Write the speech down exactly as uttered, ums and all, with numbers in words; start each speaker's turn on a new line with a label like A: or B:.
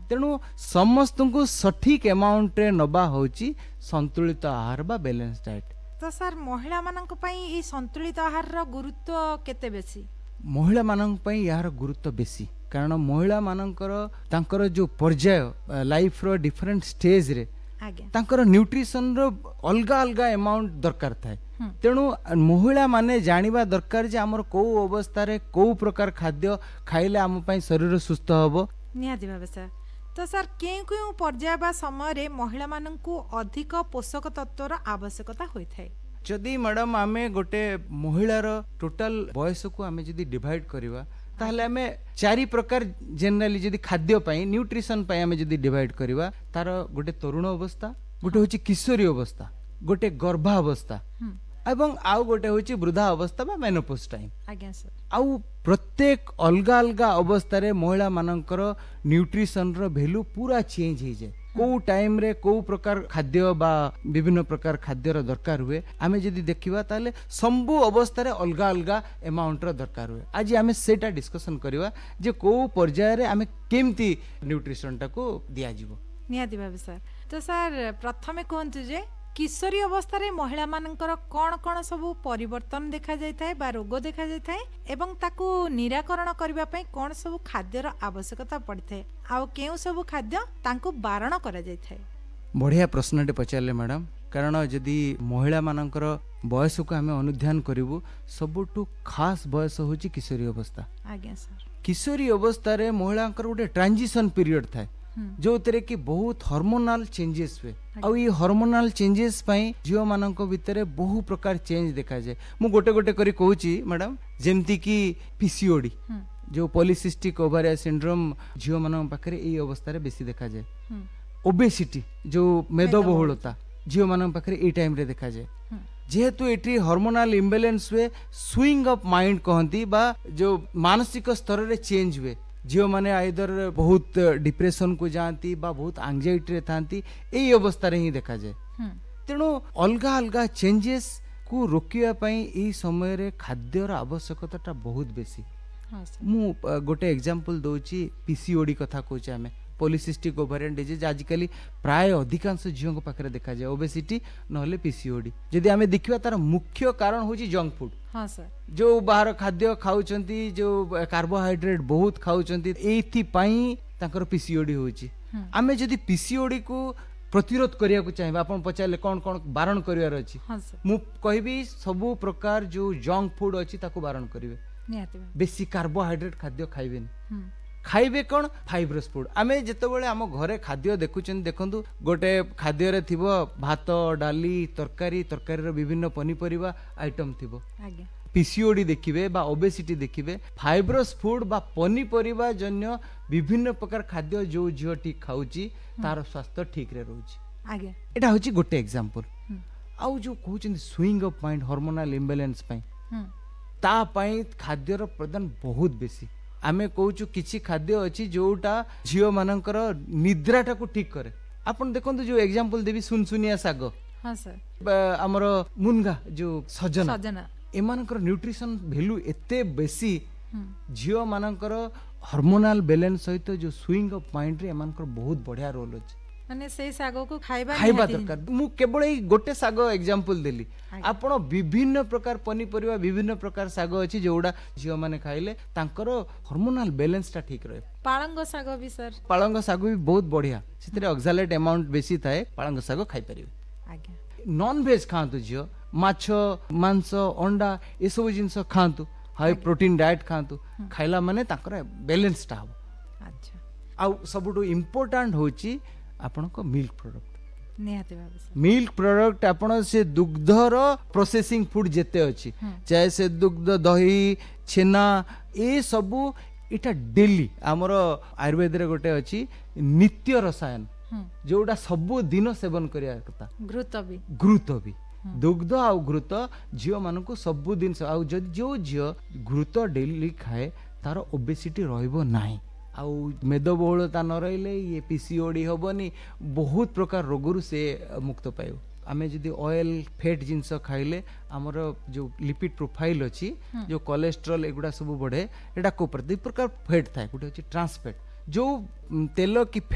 A: तेणु समस्त को सठिक अमाउंट रे नबा होची संतुलित आहार बा बैलेंस डाइट।
B: तो सर महिला मानक पई ई संतुलित आहार रो गुरुत्व केते बेसी?
A: महिला मानक पई यार गुरुत्व बेसी कारण महिला मानकर तांकर जो पर्याय लाइफ रो डिफरेंट स्टेज रे तांकर न्यूट्रिशन रो अलगा अलगा अमाउंट दरकार थाए। तेणु महिला माने जानिबा दरकार जे हमर को अवस्था रे को प्रकार खाद्य खाइले हम पई शरीर सुस्थ हबो।
B: निहाती भाबे सर। तो सर केउ केउ पर्याय बा समय रे महिला माननकु अधिक पोषक तत्वर आवश्यकता होई थाए?
A: जदि मैडम आमे गोटे महिलार टोटल बयस को आमे जदि डिवाइड करिवा ताहले आमे चारि प्रकार जनरली जदि खाद्य पई न्यूट्रिशन पई आमे जदि डिवाइड करिवा तार गोटे तरुण अवस्था, गोटे होची किशोरी अवस्था, गोटे गर्भावस्था एवं आउ गोटे होची वृद्धा अवस्था बा मेनोपॉज टाइम।
B: आज्ञा सर।
A: आउ प्रत्येक अलगा अलगा अवस्था रे महिला मानकर न्यूट्रिशन रो वैल्यू पूरा चेंज हो जाए। को टाइम रे को प्रकार खाद्य बा विभिन्न प्रकार खाद्य रो दरकार हुए आमे जदि देखिबा ताले संबु अवस्था रे अलगा अलगा अमाउंट रो दरकार हुए। आज आमे सेटा डिस्कशन करिवा जे को पर्याय रे आमे केमती न्यूट्रिशन टाको दिया जीवो।
B: निहाती भाबे सर। तो सर प्रथमे कहंतु जे किशोरी अवस्था रे महिला मानकर कोन कोन सब परिवर्तन देखा जाय थाए बा रोग देखा जाय थाए एवं ताकू निराकरण करबा पई कोन सब खाद्य रो आवश्यकता पड़ी थाए आ केउ सब खाद्य तांको बारण करा जाय थाए?
A: बढ़िया प्रश्नटे पचारले मैडम कारण जदि महिला मानकर बयस को आमे अनुध्यान करिवु सबटु खास बयस होची किशोरी अवस्था।
B: आज्ञा सर।
A: किशोरी अवस्था रे महिलांकर गोटे ट्रांजिशन पीरियड थाए जो तेरे कि बहुत हार्मोनल चेंजेस हुए आ ये हार्मोनल चेंजेस पई जियो मानक भितरे बहु प्रकार चेंज देखा जाए। मु गोटे गोटे करी कहूची मैडम जेमती कि पीसीओडी जो पॉलीसिस्टिक ओवारियन सिंड्रोम जियो मानक पाखरे एई अवस्था रे बेसी देखा जाए। ओबेसिटी जो मेदबहुलता जियो मानक पाखरे एई टाइम रे देखा जाए। जेहेतु एटी हार्मोनल इम्बैलेंस हुए स्विंग ऑफ माइंड कहती बा जो मानसिक स्तर रे चेंज हुए झील मैंने आइदर बहुत डिप्रेशन को जाती बा बहुत एंजाइटी रे थांती यही अवस्था रे ही देखा जाए। तेणु अलगा अलगा चेंजेस को रोकिया पई ई समय रे खाद्यर आवश्यकता बहुत बेसी। मु गोटे एग्जांपल दोची पीसीओडी कथा कहूचे आमे पॉलीसिस्टिक ओवारियन डिजीज आजिकली प्राय अधिकांश झील को पाखरे देखा जाए ओबेसिटी नहले पीसीओडी। जदि आमे देखिबा तार मुख्य कारण होची जंक फूड।
B: हाँ सर।
A: जो बाहर खाद्य खाउचंती जो कार्बोहाइड्रेट बहुत खाउचंती एथि पई ताकर पीसीओडी होची। आमे जदि पीसीओडी को प्रतिरोध करिया को चाहिबा आपण पचाले कोन कोन बारण करिवार अछि।
B: हाँ सर।
A: मु कहबी सब प्रकार जो जंक फूड अछि ताको बारण करिवे।
B: निहाती
A: बेसी कार्बोहाइड्रेट खाद्य खाइबेनी। खाइबे कौन फाइब्रस फूड। आमे जेतेबेले आम घरे खाद्य देखुचन देखंतु गोटे खाद्य रे थिबो भात डाली तरकारी तरकारी रो विभिन्न पनीपरिबा आइटम थिबो।
B: आज्ञा। पीसीओडी
A: देखिबे बा ओबेसिटी देखिबे फाइब्रस फूड बा पनीपरिबा जन्य विभिन्न प्रकार खाद्य जो झियो ठीक खाउची तार स्वास्थ्य ठीक रे रहउची।
B: आज्ञा।
A: एटा होची गोटे एग्जांपल। आउ जो कहउचन swing of mind hormonal imbalance पई ता पई खाद्य रो प्रदान बहुत बेसी। आमे कहूचु किछि खाद्य अछि जोटा झियो मानकर निद्राटा को ठीक करे। आपण देखंतु जो एग्जांपल देबी सुनसुनिया साग।
B: हां सर।
A: हमर मुनगा जो सजना
B: सजना
A: एमानकर न्यूट्रिशन वैल्यू एते बेसी झियो मानकर हार्मोनल बैलेंस सहित जो स्विंग ऑफ माइंड रे एमानकर बहुत बढ़िया रोल अछि।
B: माने से सागो को खाइबा
A: खाइबा दरकार। मु केवल एई गोटे साग एग्जांपल देली। आपण विभिन्न प्रकार पनीपरिबा विभिन्न प्रकार साग अछि जोडा झियो माने खाइले तांकर हार्मोनल बैलेंसटा ठीक रहे।
B: पालंग साग भी सर।
A: पालंग साग भी बहुत बढ़िया सेतरे ऑक्सैलेट अमाउंट बेसी थाए पालंग साग खाइ परिबे।
B: आज्ञा।
A: नॉन वेज खांतु झियो माछ मांस अंडा ए सब जिंस खांतु हाई प्रोटीन डाइट खांतु खाइला माने तांकर बैलेंसटा हो।
B: अच्छा।
A: आ सबटु इंपोर्टेंट होची आपण को मिल्क प्रोडक्ट।
B: निहाती भाबे
A: मिल्क प्रोडक्ट आपण से दुग्धर प्रोसेसिंग फूड जेते अछि चाहे से दुग्ध दही छेना ए सबु इटा डेली हमर आयुर्वेद रे गोटे अछि नित्य रसायन जोडा सबु दिन सेवन करिया कथा।
B: घृत भी
A: घृत भी दुग्ध आ घृत झियो मानकु सबु दिन आ जदि जो झियो घृत डेली खाए तार ओबेसिटी रहइबो नाही आउ मेदबहुलता न रहिले ये पीसीओडी होबनी बहुत प्रकार रोगरु से मुक्त पाइब। आमे जदि ऑयल फैट जिंस खाइले हमर जो लिपिड प्रोफाइल अछि जो कोलेस्ट्रॉल एगुडा सब बढ़े एटा को प्रति प्रकार फैट थाए गुटे अछि ट्रांस फैट जो तेल की